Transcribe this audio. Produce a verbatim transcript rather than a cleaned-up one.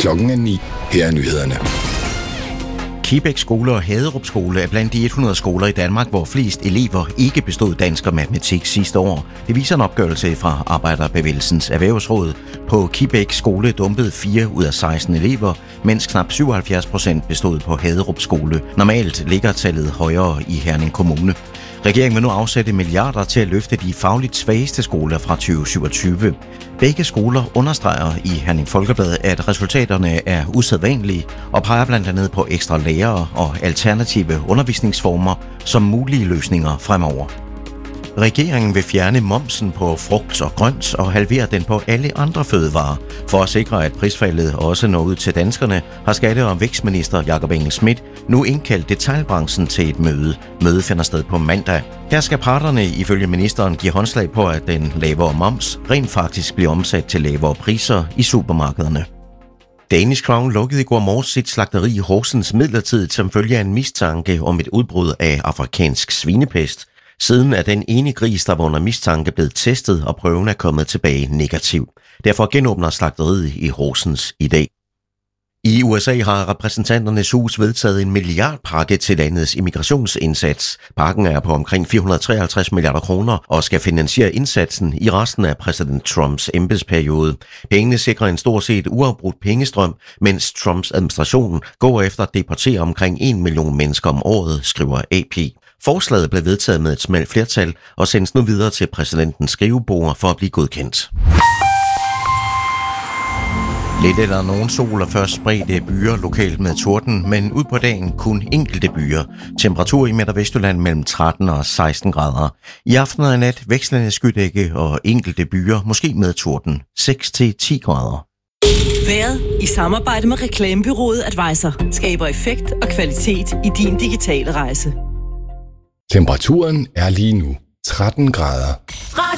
Klokken er ni. Her er nyhederne. Kibæk Skole og Haderup Skole er blandt de hundrede skoler i Danmark, hvor flest elever ikke bestod dansk og matematik sidste år. Det viser en opgørelse fra Arbejderbevægelsens Erhvervsråd. På Kibæk Skole dumpede fire ud af seksten elever, mens knap syvoghalvfjerds procent bestod på Haderup Skole. Normalt ligger tallet højere i Herning Kommune. Regeringen vil nu afsætte milliarder til at løfte de fagligt svageste skoler fra tyve syvogtyve. Begge skoler understreger i Herning Folkeblad, at resultaterne er usædvanlige og peger blandt andet på ekstra lærere og alternative undervisningsformer som mulige løsninger fremover. Regeringen vil fjerne momsen på frugt og grønt og halvere den på alle andre fødevarer. For at sikre, at prisfaldet også når ud til danskerne, har skatte- og vækstminister Jakob Engel-Schmidt nu indkaldt detailbranchen til et møde. Mødet finder sted på mandag. Her skal parterne ifølge ministeren give håndslag på, at den lavere moms rent faktisk bliver omsat til lavere priser i supermarkederne. Danish Crown lukkede i går morges sit slagteri i Horsens midlertidigt som følge af en mistanke om et udbrud af afrikansk svinepest. Siden er den ene gris, der var under mistanke, blevet testet, og prøven er kommet tilbage negativ. Derfor genåbner slagteriet i Horsens i dag. I U S A har repræsentanternes hus vedtaget en milliardpakke til landets immigrationsindsats. Pakken er på omkring fire hundrede og treoghalvtreds milliarder kroner og skal finansiere indsatsen i resten af præsident Trumps embedsperiode. Pengene sikrer en stort set uafbrudt pengestrøm, mens Trumps administration går efter at deportere omkring en million mennesker om året, skriver A P. Forslaget blev vedtaget med et smalt flertal og sendes nu videre til præsidentens skrivebord for at blive godkendt. Lidt eller nogen sol og først spredte byer lokalt med torden, men ud på dagen kun enkelte byer. Temperatur i Midt- og Vestjylland mellem tretten og seksten grader. I aften og i nat vekslende skydække og enkelte byer, måske med torden, seks til ti grader. Været i samarbejde med reklamebureauet Advisor skaber effekt og kvalitet i din digitale rejse. Temperaturen er lige nu tretten grader.